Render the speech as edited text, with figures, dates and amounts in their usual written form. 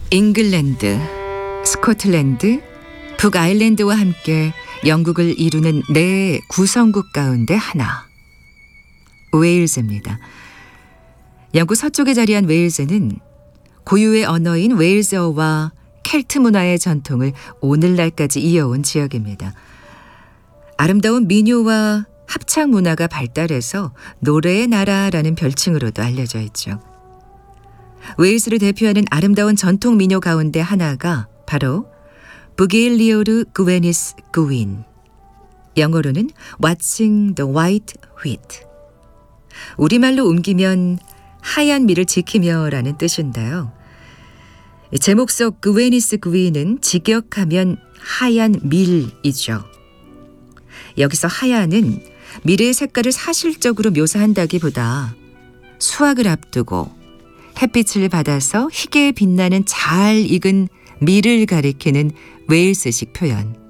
잉글랜드, 스코틀랜드, 북아일랜드와 함께 영국을 이루는 네 구성국 가운데 하나, 웨일즈입니다. 영국 서쪽에 자리한 웨일즈는 고유의 언어인 웨일즈어와 켈트 문화의 전통을 오늘날까지 이어온 지역입니다. 아름다운 민요와 합창 문화가 발달해서 노래의 나라라는 별칭으로도 알려져 있죠. 웨일즈를 대표하는 아름다운 전통 민요 가운데 하나가 바로 부길리오르 그웨니스 그윈, 영어로는 Watching the White Wheat, 우리말로 옮기면 하얀 밀을 지키며라는 뜻인데요. 제목 속 그웨니스 그윈은 직역하면 하얀 밀이죠. 여기서 하얀은 밀의 색깔을 사실적으로 묘사한다기보다 수확을 앞두고 햇빛을 받아서 희게 빛나는 잘 익은 밀을 가리키는 웨일스식 표현.